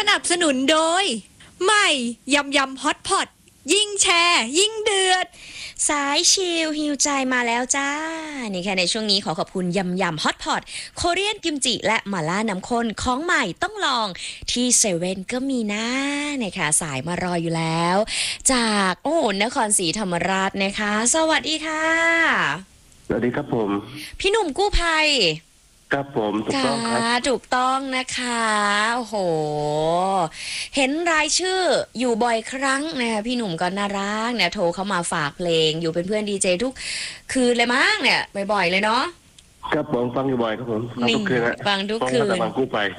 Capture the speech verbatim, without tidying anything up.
นับสนุนโดยใหม่ยำยำฮอตพอตยิ่งแชร์ยิ่งเดือดสายชิลฮิวใจมาแล้วจ้านี่ค่ะในช่วงนี้ขอขอบคุณยำยำฮอตพอตโคเรียนกิมจิและหม่าล่าน้ำข้นของใหม่ต้องลองที่เซเว่นก็มีนะนะคะสายมารออยู่แล้ว จากโอ้นครศรีธรรมราชนะคะ สวัสดีค่ะสวัสดีครับผมพี่หนุ่มกู้ภัยครับผมถูกต้องครับถูกต้องนะคะโอ้โหเห็นรายชื่ออยู่บ่อยครั้งนะคะพี่หนุ่มก็น่ารักเนี่ยโทรเข้ามาฝากเพลงอยู่เป็นเพื่อนดีเจทุกคืนเลยมั้งเนี่ยบ่อยๆเลยเนาะครับผมฟังอยู่บ่อยครับผมฟังทุกคืนฮะฟังทุกคืนฟังกู้ไป